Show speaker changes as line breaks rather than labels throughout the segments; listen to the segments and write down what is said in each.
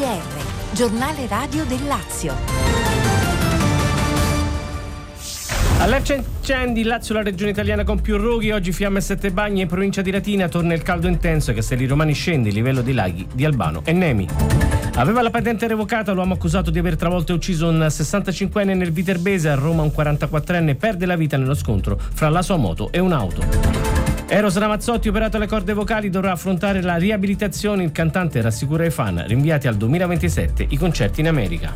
GR, giornale radio del Lazio.
All'incendi, Lazio la regione italiana con più roghi, oggi fiamme a Settebagni in provincia di Latina, torna il caldo intenso e Castelli Romani scende il livello dei laghi di Albano e Nemi. Aveva la patente revocata l'uomo accusato di aver travolto e ucciso un 65enne nel Viterbese. A Roma un 44enne perde la vita nello scontro fra la sua moto e un'auto. Eros Ramazzotti, operato alle corde vocali, dovrà affrontare la riabilitazione. Il cantante rassicura i fan, rinviati al 2027 i concerti in America.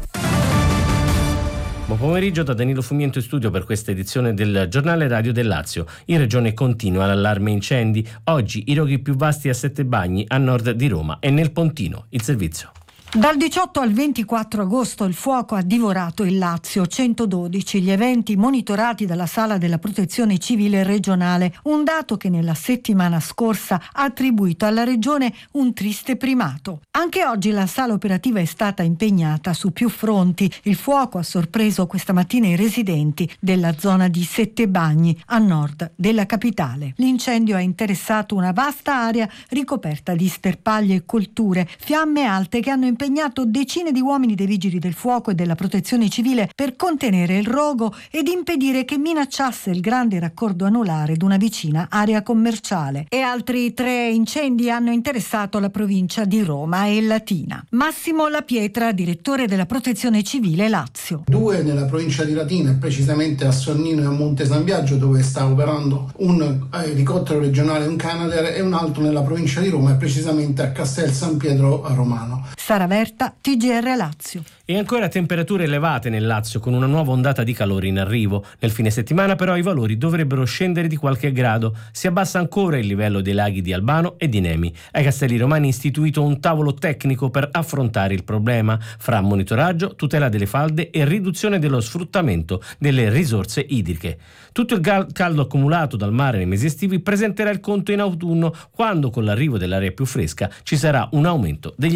Buon pomeriggio da Danilo Fumiento in studio per questa edizione del giornale radio del Lazio. In regione continua l'allarme incendi. Oggi i roghi più vasti a Settebagni, a nord di Roma e nel Pontino. Il servizio.
Dal 18 al 24 agosto il fuoco ha divorato il Lazio, 112 gli eventi monitorati dalla Sala della Protezione Civile regionale, un dato che nella settimana scorsa ha attribuito alla regione un triste primato. Anche oggi la sala operativa è stata impegnata su più fronti. Il fuoco ha sorpreso questa mattina i residenti della zona di Settebagni, a nord della capitale. L'incendio ha interessato una vasta area ricoperta di sterpaglie e colture, fiamme alte che hanno impegnato decine di uomini dei vigili del fuoco e della protezione civile per contenere il rogo ed impedire che minacciasse il grande raccordo anulare d'una vicina area commerciale. E altri 3 incendi hanno interessato la provincia di Roma e Latina. Massimo La Pietra, direttore della protezione civile Lazio.
2 nella provincia di Latina, precisamente a Sonnino e a Monte San Biagio, dove sta operando un elicottero regionale, un Canadair, e un altro nella provincia di Roma, e precisamente a Castel San Pietro Romano.
Sara Verta, TGR Lazio.
E ancora temperature elevate nel Lazio, con una nuova ondata di calore in arrivo. Nel fine settimana però i valori dovrebbero scendere di qualche grado. Si abbassa ancora il livello dei laghi di Albano e di Nemi. Ai Castelli Romani è istituito un tavolo tecnico per affrontare il problema, fra monitoraggio, tutela delle falde e riduzione dello sfruttamento delle risorse idriche. Tutto il caldo accumulato dal mare nei mesi estivi presenterà il conto in autunno, quando con l'arrivo dell'aria più fresca ci sarà un aumento degli